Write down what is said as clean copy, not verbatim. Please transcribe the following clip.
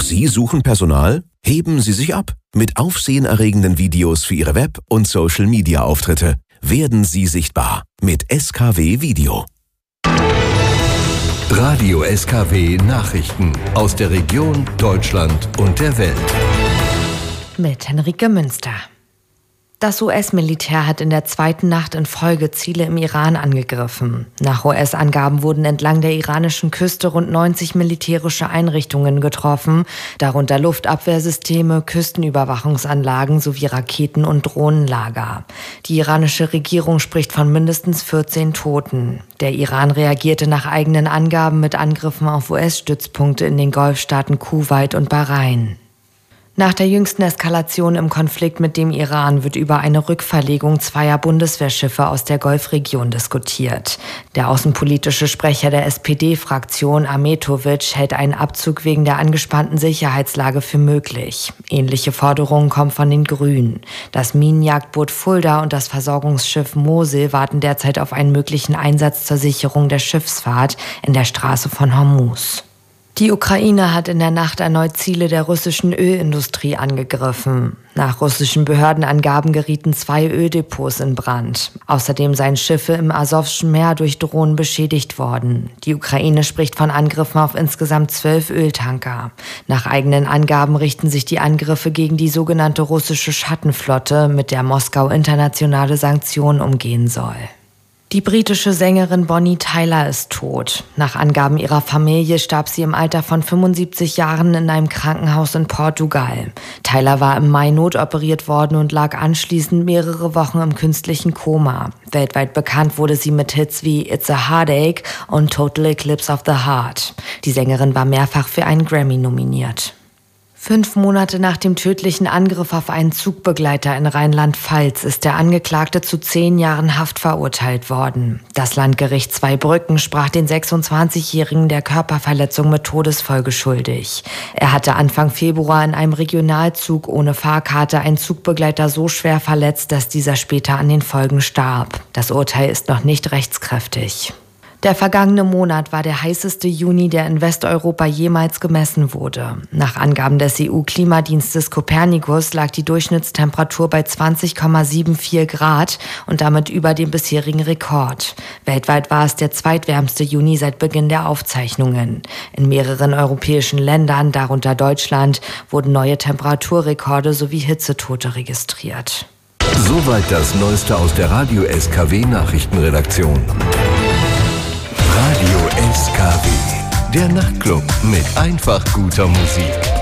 Sie suchen Personal? Heben Sie sich ab mit aufsehenerregenden Videos für Ihre Web- und Social-Media-Auftritte. Werden Sie sichtbar mit SKW Video. Radio SKW Nachrichten aus der Region, Deutschland und der Welt. Mit Henrike Münster. Das US-Militär hat in der zweiten Nacht in Folge Ziele im Iran angegriffen. Nach US-Angaben wurden entlang der iranischen Küste rund 90 militärische Einrichtungen getroffen, darunter Luftabwehrsysteme, Küstenüberwachungsanlagen sowie Raketen- und Drohnenlager. Die iranische Regierung spricht von mindestens 14 Toten. Der Iran reagierte nach eigenen Angaben mit Angriffen auf US-Stützpunkte in den Golfstaaten Kuwait und Bahrain. Nach der jüngsten Eskalation im Konflikt mit dem Iran wird über eine Rückverlegung zweier Bundeswehrschiffe aus der Golfregion diskutiert. Der außenpolitische Sprecher der SPD-Fraktion, Ahmetovic, hält einen Abzug wegen der angespannten Sicherheitslage für möglich. Ähnliche Forderungen kommen von den Grünen. Das Minenjagdboot Fulda und das Versorgungsschiff Mosul warten derzeit auf einen möglichen Einsatz zur Sicherung der Schiffsfahrt in der Straße von Hormuz. Die Ukraine hat in der Nacht erneut Ziele der russischen Ölindustrie angegriffen. Nach russischen Behördenangaben gerieten 2 Öldepots in Brand. Außerdem seien Schiffe im Asowschen Meer durch Drohnen beschädigt worden. Die Ukraine spricht von Angriffen auf insgesamt 12 Öltanker. Nach eigenen Angaben richten sich die Angriffe gegen die sogenannte russische Schattenflotte, mit der Moskau internationale Sanktionen umgehen soll. Die britische Sängerin Bonnie Tyler ist tot. Nach Angaben ihrer Familie starb sie im Alter von 75 Jahren in einem Krankenhaus in Portugal. Tyler war im Mai notoperiert worden und lag anschließend mehrere Wochen im künstlichen Koma. Weltweit bekannt wurde sie mit Hits wie It's a Heartache und Total Eclipse of the Heart. Die Sängerin war mehrfach für einen Grammy nominiert. 5 Monate nach dem tödlichen Angriff auf einen Zugbegleiter in Rheinland-Pfalz ist der Angeklagte zu 10 Jahren Haft verurteilt worden. Das Landgericht Zweibrücken sprach den 26-Jährigen der Körperverletzung mit Todesfolge schuldig. Er hatte Anfang Februar in einem Regionalzug ohne Fahrkarte einen Zugbegleiter so schwer verletzt, dass dieser später an den Folgen starb. Das Urteil ist noch nicht rechtskräftig. Der vergangene Monat war der heißeste Juni, der in Westeuropa jemals gemessen wurde. Nach Angaben des EU-Klimadienstes Copernicus lag die Durchschnittstemperatur bei 20,74 Grad und damit über dem bisherigen Rekord. Weltweit war es der zweitwärmste Juni seit Beginn der Aufzeichnungen. In mehreren europäischen Ländern, darunter Deutschland, wurden neue Temperaturrekorde sowie Hitzetote registriert. Soweit das Neueste aus der Radio SKW Nachrichtenredaktion. Radio SKW, der Nachtclub mit einfach guter Musik.